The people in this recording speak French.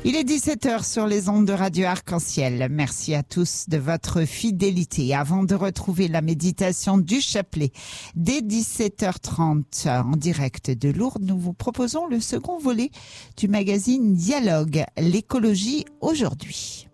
Il est 17h sur les ondes de Radio Arc-en-Ciel. Merci à tous de votre fidélité. Avant de retrouver la méditation du chapelet, dès 17h30 en direct de Lourdes, nous vous proposons le second volet du magazine Dialogue, l'écologie aujourd'hui.